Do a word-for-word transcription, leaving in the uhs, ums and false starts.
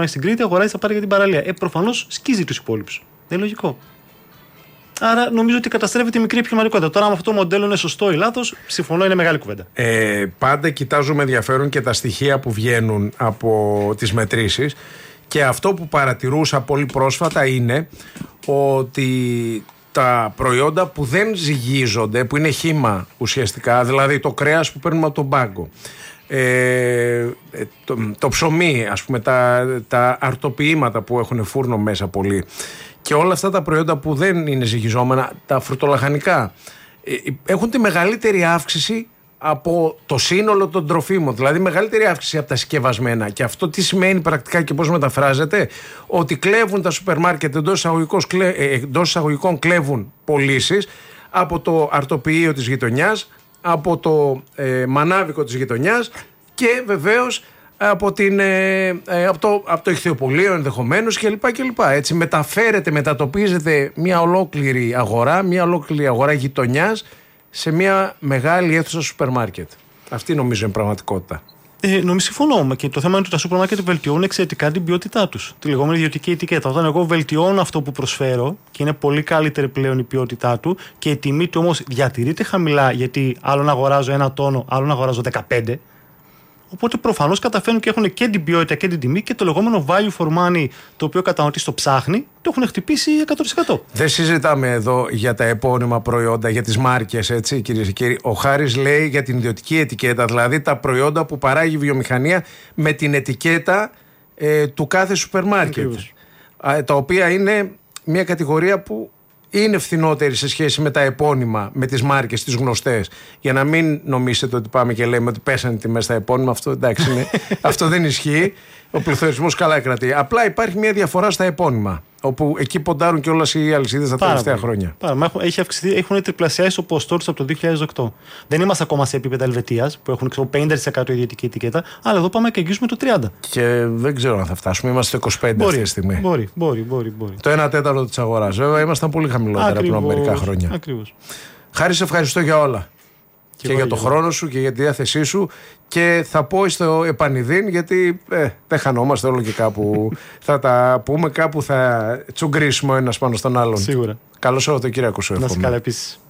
πάνε στην Κρήτη, αγοράζει τα πάρει για την παραλία. Ε, προφανώς σκίζει τους υπόλοιπους. Δεν είναι λογικό. Άρα νομίζω ότι καταστρέφεται η μικρή επιχειρηματικότητα. Τώρα, αν αυτό το μοντέλο είναι σωστό ή λάθος, συμφωνώ, είναι μεγάλη κουβέντα. Ε, πάντα κοιτάζω με ενδιαφέρον και τα στοιχεία που βγαίνουν από τις μετρήσεις. Και αυτό που παρατηρούσα πολύ πρόσφατα είναι ότι τα προϊόντα που δεν ζυγίζονται, που είναι χύμα ουσιαστικά, δηλαδή το κρέας που παίρνουμε από τον πάγκο, ε, το, το ψωμί, ας πούμε, τα, τα αρτοποιήματα που έχουν φούρνο μέσα πολύ, και όλα αυτά τα προϊόντα που δεν είναι ζυγιζόμενα, τα φρουτολαχανικά, ε, έχουν τη μεγαλύτερη αύξηση από το σύνολο των τροφίμων, δηλαδή μεγαλύτερη αύξηση από τα συσκευασμένα. Και αυτό τι σημαίνει πρακτικά και πώς μεταφράζεται? Ότι κλέβουν τα σούπερ μάρκετ, εντός εισαγωγικών κλέβουν πωλήσεις από το αρτοποιείο της γειτονιάς, από το ε, μανάβικο της γειτονιάς και βεβαίως από, την, ε, ε, από, το, από το ηχθειοπωλείο ενδεχομένως κλπ. κλπ. Έτσι μεταφέρεται, μετατοπίζεται μια ολόκληρη αγορά, μια ολόκληρη αγορά γειτονιάς σε μια μεγάλη αίθουσα σούπερ μάρκετ. Αυτή νομίζω είναι πραγματικότητα. Ε, νομίζω συμφωνώ. Και το θέμα είναι ότι τα σούπερ μάρκετ βελτιώνουν εξαιρετικά την ποιότητά τους. Τη λεγόμενη ιδιωτική ετικέτα. Όταν εγώ βελτιώνω αυτό που προσφέρω και είναι πολύ καλύτερη πλέον η ποιότητά του και η τιμή του όμως διατηρείται χαμηλά, γιατί άλλο να αγοράζω ένα τόνο, άλλο να αγοράζω δεκαπέντε. Οπότε προφανώς καταφέρνουν και έχουν και την ποιότητα και την τιμή, και το λεγόμενο value for money, το οποίο ο καταναλωτής το ψάχνει, το έχουν χτυπήσει εκατό τοις εκατό. Δεν συζητάμε εδώ για τα επώνυμα προϊόντα, για τις μάρκες, έτσι, κυρίες και κύριοι. Ο Χάρης λέει για την ιδιωτική ετικέτα, δηλαδή τα προϊόντα που παράγει η βιομηχανία με την ετικέτα ε, του κάθε σούπερ μάρκετ. Τα οποία είναι μια κατηγορία που είναι φθηνότερη σε σχέση με τα επώνυμα, με τις μάρκες, τις γνωστές. Για να μην νομίσετε ότι πάμε και λέμε ότι πέσανε τιμές στα επώνυμα, αυτό εντάξει είναι, αυτό δεν ισχύει. Ο πληθωρισμός καλά κρατεί. Απλά υπάρχει μια διαφορά στα επώνυμα, όπου εκεί ποντάρουν και όλες οι αλυσίδες τα τελευταία χρόνια. Πάρα, έχουν, έχει αυξηθεί, έχουν τριπλασιάσει το ποσοστό τους από το δύο χιλιάδες οκτώ. Δεν είμαστε ακόμα σε επίπεδα Ελβετίας, που έχουν ξέρω, πενήντα τοις εκατό ιδιωτική ετικέτα, αλλά εδώ πάμε και αγγίζουμε το τριάντα τοις εκατό. Και δεν ξέρω αν θα φτάσουμε. Είμαστε στο είκοσι πέντε τοις εκατό αυτή τη στιγμή. Μπορεί, μπορεί, μπορεί, μπορεί. Το ένα τέταρτο της αγοράς. Βέβαια, ήμασταν πολύ χαμηλότερα πριν από μερικά χρόνια. Ακριβώς. Χάρη, σε ευχαριστώ για όλα. Και, και για τον χρόνο σου και για τη διάθεσή σου. Και θα πω στο επανειδήν, γιατί ε, δεν χανόμαστε όλο και κάπου. Θα τα πούμε, κάπου θα τσουγκρίσουμε ο ένας πάνω στον άλλον. Σίγουρα. Καλό Σαββατοκύριακο σου εύχομαι. Να είσαι καλά επίσης.